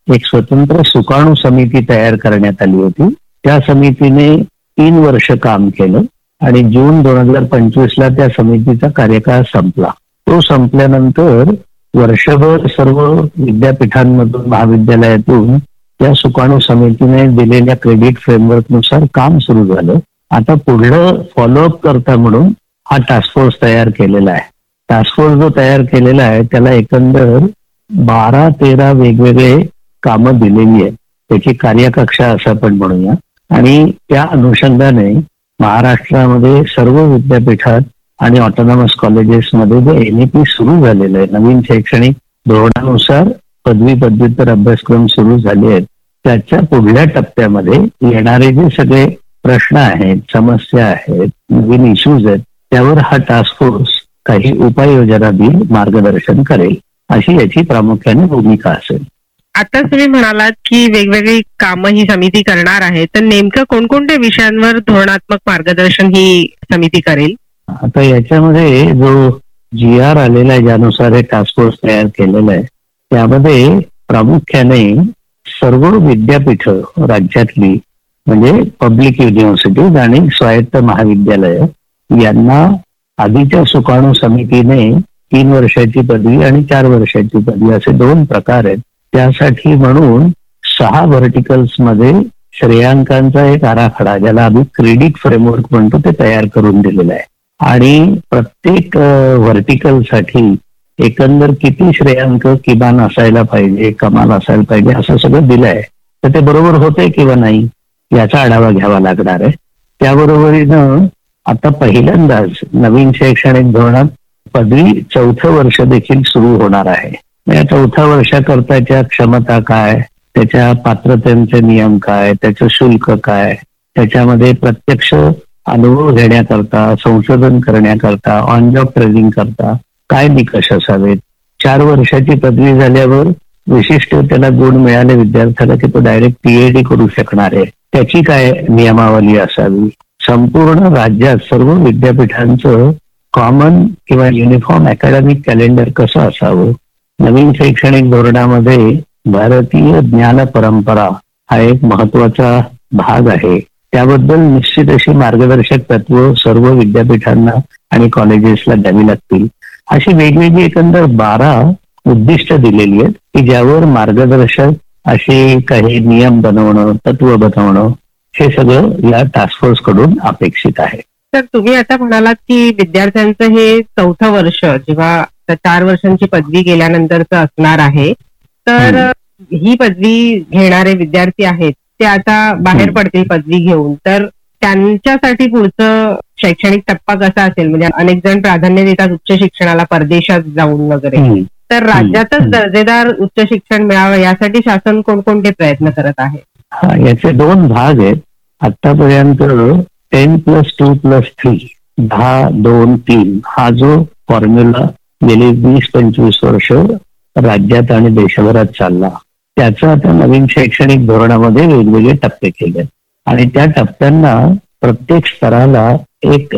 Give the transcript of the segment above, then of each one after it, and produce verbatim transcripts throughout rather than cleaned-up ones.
एक स्वतंत्र सुकाणू समिती तयार करण्यात आली होती. त्या समितीने तीन वर्ष काम केलं आणि जून दोन हजार पंचवीस ला त्या समितीचा कार्यकाळ संपला. तो संपल्यानंतर वर्षभर सर्व विद्यापीठांमधून महाविद्यालयातून त्या सुकाणू समितीने दिलेल्या क्रेडिट फ्रेमवर्कनुसार काम सुरू झालं. आता पुढलं फॉलोअप करता म्हणून हा टास्क फोर्स तयार केलेला आहे. टास्क फोर्स जो तयार केलेला आहे त्याला एकंदर बारा तेरा वेगवेगळे कामं दिलेली आहेत. त्याची कार्यकक्षा असं आपण म्हणूया. आणि त्या अनुषंगाने महाराष्ट्रामध्ये सर्व विद्यापीठात आणि ऑटोनॉमस कॉलेजेसमध्ये जे एन ई पी सुरू झालेलं आहे, नवीन शैक्षणिक धोरणानुसार पदवी पदव्युत्तर अभ्यासक्रम सुरू झाले आहेत, त्याच्या पुढल्या टप्प्यामध्ये येणारे जे सगळे प्रश्न आहेत, समस्या आहेत, नवीन इश्यूज आहेत, त्यावर हा टास्क फोर्स काही उपाययोजना देईल, मार्गदर्शन करेल, अशी याची प्रामुख्याने भूमिका असेल. आता तुम्ही म्हणालात की वेगवेगळी कामं ही समिती करणार आहे, तर नेमकं कोणकोणत्या विषयांवर धोरणात्मक मार्गदर्शन ही समिती करेल? आता याच्यामध्ये जो जी आर आलेला आहे, ज्यानुसार हे टास्क फोर्स तयार केलेला आहे, त्यामध्ये प्रामुख्याने सर्व विद्यापीठ राज्यातली म्हणजे पब्लिक युनिव्हर्सिटीज आणि स्वायत्त महाविद्यालय यांना आधीच्या सुकाणू समितीने तीन वर्षाची पदवी आणि चार वर्षाची पदवी असे दोन प्रकार आहेत. त्यासाठी म्हणून सहा व्हर्टिकल्स मध्ये श्रेयांकांचा एक आराखडा, ज्याला आम्ही क्रेडिट फ्रेमवर्क म्हणतो, ते तयार करून दिलेला आहे. आणि प्रत्येक व्हर्टिकलसाठी एकंदर किती श्रेयांक किमान असायला पाहिजे, कमाल असायला पाहिजे, असं सगळं दिलं आहे. तर ते बरोबर होते किंवा नाही याचा आढावा घ्यावा लागणार आहे. त्याबरोबरीनं आता पहिल्यांदाच नवीन शैक्षणिक धोरणात पदवी चौथं वर्ष देखील सुरू होणार आहे. या चौथ्या वर्षाकरताच्या क्षमता काय, त्याच्या पात्रतेचे नियम काय, त्याचं शुल्क काय, त्याच्यामध्ये प्रत्यक्ष अनुभव घेण्याकरता, संशोधन करण्याकरता, ऑन जॉब ट्रेनिंग करता काय निकष असावेत, चार वर्षाची पदवी झाल्यावर विशिष्ट त्याला गुण मिळाले विद्यार्थ्याला की तो डायरेक्ट पीएचडी करू शकणार आहे, त्याची काय नियमावली असावी, संपूर्ण राज्यात सर्व विद्यापीठांचं कॉमन किंवा युनिफॉर्म अकॅडमिक कॅलेंडर कसं असावं, नवीन शैक्षणिक धोरणामध्ये भारतीय ज्ञान परंपरा हा एक महत्वाचा भाग आहे, त्याबद्दल निश्चित अशी मार्गदर्शक तत्व सर्व विद्यापीठांना आणि कॉलेजेसला द्यावी लागतील. अशी वेगवेगळी एकंदर बारा उद्दिष्ट दिलेली आहेत की ज्यावर मार्गदर्शक असे काही नियम बनवणं, तत्व बनवणं, हे सगळं या टास्क फोर्स कडून अपेक्षित आहे. तर तुम्ही आता म्हणालात की विद्यार्थ्यांचं हे चौथं वर्ष जेव्हा चार वर्षांची पदवी गेल्यानंतरच असणार आहे, तर ही पदवी घेणारे विद्यार्थी आहेत ते आता बाहेर पडतील पदवी घेऊन, तर त्यांच्यासाठी पुढचं शैक्षणिक टप्पा कसा असेल? म्हणजे अनेक जण प्राधान्य देतात उच्च शिक्षणाला परदेशात जाऊन वगैरे, तर राज्यातच दर्जेदार उच्च शिक्षण मिळावं यासाठी शासन कोणकोणते प्रयत्न करत आहे? हा, याचे दोन भाग आहेत. आतापर्यंत ten plus two plus three दहा दोन तीन हा जो फॉर्म्युला गेली वीस पंचवीस वर्ष राज्यात आणि देशभरात चालला, त्याचं आता नवीन शैक्षणिक धोरणामध्ये वेगवेगळे टप्पे केले आणि त्या टप्प्यांना प्रत्येक स्तराला एक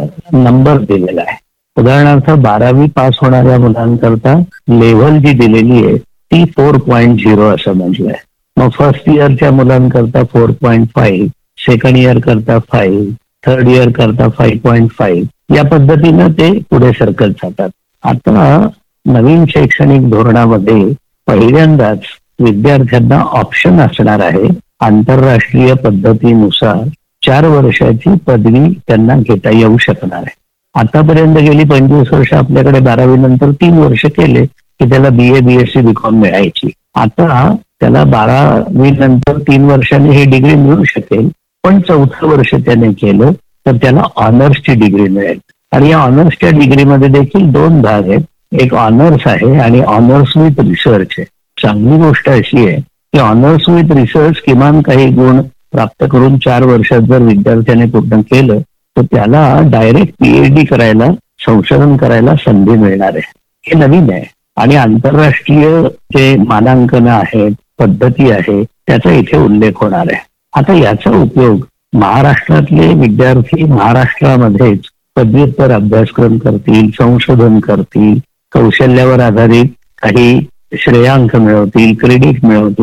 नंबर दिलेला आहे. उदाहरणार्थ बारावी पास होणाऱ्या मुलांकरता लेव्हल जी दिलेली आहे ती फोर पॉईंट झिरो असं म्हटलं आहे. मग फर्स्ट इयरच्या मुलांकरता four point five, second year करता फाईव्ह, थर्ड इयर करता फाईव्ह पॉईंट फाईव्ह, या पद्धतीनं ते पुढे सरकत जातात. आता नवीन शैक्षणिक धोरणामध्ये पहिल्यांदाच विद्यार्थ्यांना ऑप्शन असणार आहे, आंतरराष्ट्रीय पद्धतीनुसार चार वर्षाची पदवी त्यांना घेता येऊ शकणार आहे. आतापर्यंत गेली पंचवीस वर्ष आपल्याकडे बारावी नंतर तीन वर्ष केले की त्याला बी A B S C B com मिळायची. आता त्याला बारावी नंतर तीन वर्षांनी ही डिग्री मिळू शकेल, पण चौथं वर्ष त्याने केलं तर त्याला ऑनर्सची डिग्री मिळेल. आणि या ऑनर्सच्या डिग्रीमध्ये देखील दोन भाग आहेत, एक ऑनर्स आहे आणि ऑनर्स विथ रिसर्च आहे. चांगली गोष्ट अशी आहे की ऑनर्स विथ रिसर्च किमान काही गुण प्राप्त करून चार वर्षात जर विद्यार्थ्याने पूर्ण केलं तर त्याला डायरेक्ट पीएचडी करायला, संशोधन करायला संधी मिळणार आहे. हे नवीन आहे आणि आंतरराष्ट्रीय जे मानांकन आहेत, पद्धती आहे, त्याचा इथे उल्लेख होणार आहे. आता याचा उपयोग महाराष्ट्रातले विद्यार्थी महाराष्ट्रामध्येच पदव्युत्तर अभ्यासक्रम करतील, संशोधन करतील, कौशल्यावर आधारित काही श्रेयांक मिळवतील, क्रेडिट मिळवतील,